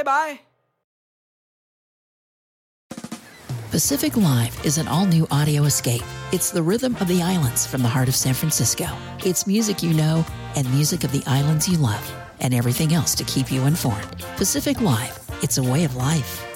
Okay, bye. Pacific Live is an all-new audio escape. It's the rhythm of the islands from the heart of San Francisco. It's music you know and music of the islands you love, and everything else to keep you informed. Pacific Live, it's a way of life.